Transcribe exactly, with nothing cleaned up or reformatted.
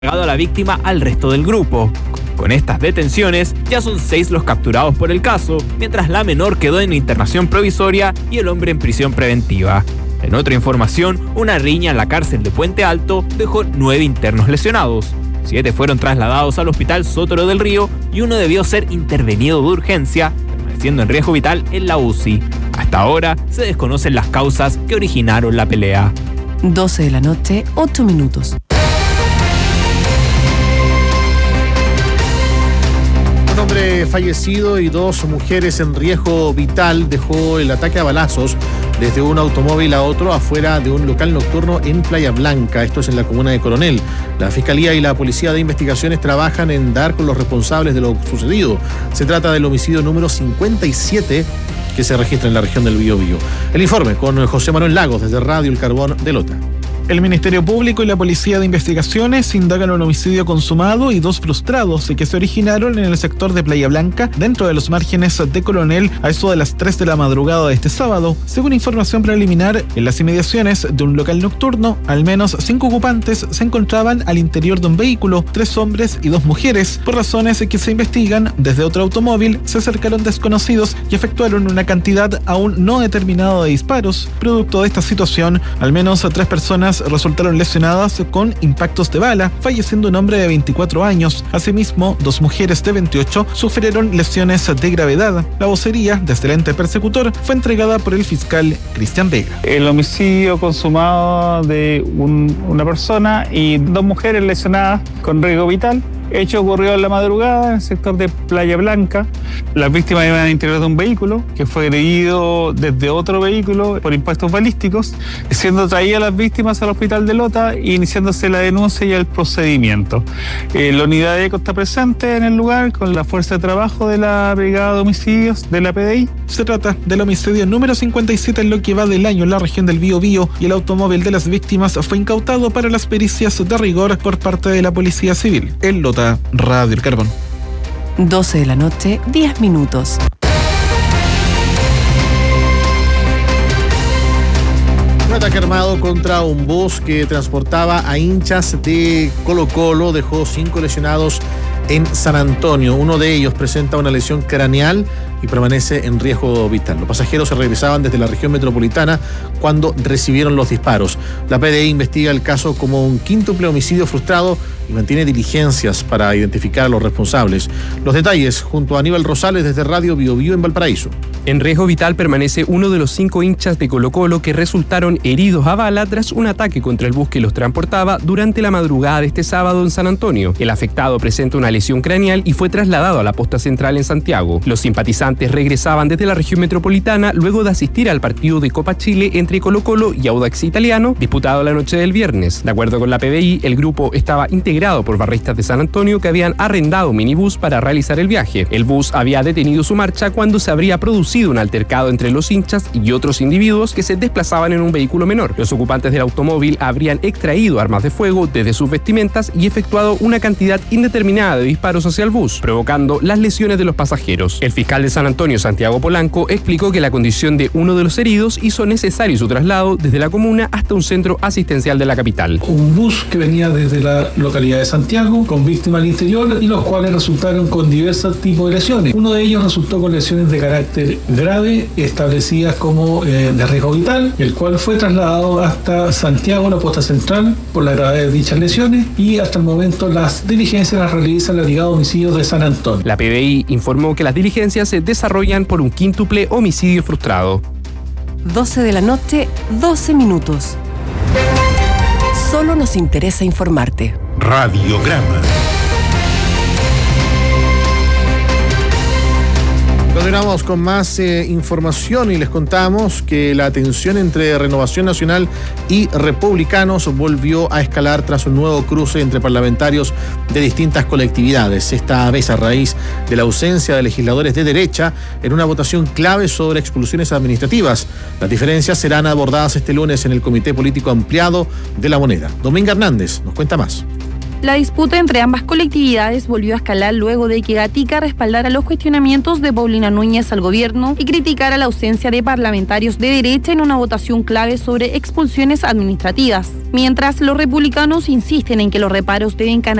a la víctima al resto del grupo. Con estas detenciones, ya son seis los capturados por el caso, mientras la menor quedó en internación provisoria y el hombre en prisión preventiva. En otra información, una riña en la cárcel de Puente Alto dejó nueve internos lesionados. Siete fueron trasladados al hospital Sotero del Río y uno debió ser intervenido de urgencia, permaneciendo en riesgo vital en la U C I. Hasta ahora se desconocen las causas que originaron la pelea. doce de la noche, ocho minutos. Un hombre fallecido y dos mujeres en riesgo vital dejó el ataque a balazos desde un automóvil a otro afuera de un local nocturno en Playa Blanca. Esto es en la comuna de Coronel. La Fiscalía y la Policía de Investigaciones trabajan en dar con los responsables de lo sucedido. Se trata del homicidio número cincuenta y siete que se registra en la región del Biobío. El informe con José Manuel Lagos desde Radio El Carbón de Lota. El Ministerio Público y la Policía de Investigaciones indagan un homicidio consumado y dos frustrados que se originaron en el sector de Playa Blanca, dentro de los márgenes de Coronel, a eso de las tres de la madrugada de este sábado. Según información preliminar, en las inmediaciones de un local nocturno, al menos cinco ocupantes se encontraban al interior de un vehículo, tres hombres y dos mujeres. Por razones que se investigan, desde otro automóvil se acercaron desconocidos y efectuaron una cantidad aún no determinada de disparos. Producto de esta situación, al menos tres personas resultaron lesionadas con impactos de bala, falleciendo un hombre de veinticuatro años. Asimismo, dos mujeres de veintiocho sufrieron lesiones de gravedad. La vocería desde el ente persecutor fue entregada por el fiscal Cristian Vega. El homicidio consumado de un, una persona y dos mujeres lesionadas con riesgo vital. Hecho ocurrió en la madrugada en el sector de Playa Blanca. Las víctimas iban al interior de un vehículo que fue agredido desde otro vehículo por impactos balísticos, siendo traídas las víctimas al hospital de Lota e iniciándose la denuncia y el procedimiento. Eh, la unidad de ECO está presente en el lugar con la fuerza de trabajo de la Brigada de Homicidios de la P D I. Se trata del homicidio número cincuenta y siete en lo que va del año en la región del Biobío, y el automóvil de las víctimas fue incautado para las pericias de rigor por parte de la Policía Civil. En Lota, Radio El Carbón. doce de la noche, diez minutos. Un ataque armado contra un bus que transportaba a hinchas de Colo-Colo dejó cinco lesionados en San Antonio. Uno de ellos presenta una lesión craneal y permanece en riesgo vital. Los pasajeros se regresaban desde la región metropolitana cuando recibieron los disparos. La P D I investiga el caso como un quíntuple homicidio frustrado y mantiene diligencias para identificar a los responsables. Los detalles junto a Aníbal Rosales desde Radio Biobío en Valparaíso. En riesgo vital permanece uno de los cinco hinchas de Colo-Colo que resultaron heridos a bala tras un ataque contra el bus que los transportaba durante la madrugada de este sábado en San Antonio. El afectado presenta una lesión craneal y fue trasladado a la posta central en Santiago. Los simpatizantes regresaban desde la región metropolitana luego de asistir al partido de Copa Chile entre Colo-Colo y Audax Italiano, disputado la noche del viernes. De acuerdo con la P D I, el grupo estaba integrado por barristas de San Antonio que habían arrendado un minibús para realizar el viaje. El bus había detenido su marcha cuando se habría producido un altercado entre los hinchas y otros individuos que se desplazaban en un vehículo menor. Los ocupantes del automóvil habrían extraído armas de fuego desde sus vestimentas y efectuado una cantidad indeterminada de disparos hacia el bus, provocando las lesiones de los pasajeros. El fiscal de San Antonio, Santiago Polanco, explicó que la condición de uno de los heridos hizo necesario su traslado desde la comuna hasta un centro asistencial de la capital. Un bus que venía desde la localidad de Santiago con víctimas al interior y los cuales resultaron con diversos tipos de lesiones. Uno de ellos resultó con lesiones de carácter grave establecidas como eh, de riesgo vital, el cual fue trasladado hasta Santiago, la posta central, por la gravedad de dichas lesiones, y hasta el momento las diligencias las realiza la Brigada de Homicidios de San Antonio. La P D I informó que las diligencias se desarrollan por un quíntuple homicidio frustrado. doce de la noche, doce minutos. Solo nos interesa informarte. Radiograma. Continuamos con más eh, información y les contamos que la tensión entre Renovación Nacional y Republicanos volvió a escalar tras un nuevo cruce entre parlamentarios de distintas colectividades, esta vez a raíz de la ausencia de legisladores de derecha en una votación clave sobre expulsiones administrativas. Las diferencias serán abordadas este lunes en el Comité Político Ampliado de La Moneda. Dominga Hernández nos cuenta más. La disputa entre ambas colectividades volvió a escalar luego de que Gatica respaldara los cuestionamientos de Paulina Núñez al gobierno y criticara la ausencia de parlamentarios de derecha en una votación clave sobre expulsiones administrativas. Mientras los republicanos insisten en que los reparos deben canalizarse